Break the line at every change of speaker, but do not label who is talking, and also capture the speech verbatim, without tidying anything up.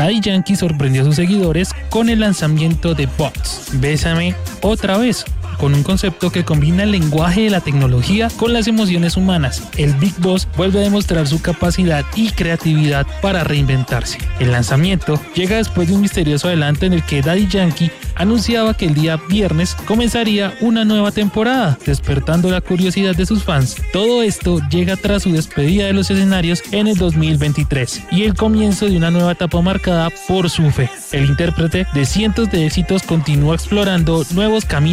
Daddy Yankee sorprendió a sus seguidores con el lanzamiento de Bots, Bésame otra vez, con un concepto que combina el lenguaje de la tecnología con las emociones humanas. El Big Boss vuelve a demostrar su capacidad y creatividad para reinventarse. El lanzamiento llega después de un misterioso adelanto en el que Daddy Yankee anunciaba que el día viernes comenzaría una nueva temporada, despertando la curiosidad de sus fans. Todo esto llega tras su despedida de los escenarios en el dos mil veintitrés y el comienzo de una nueva etapa marcada por su fe. El intérprete de cientos de éxitos continúa explorando nuevos caminos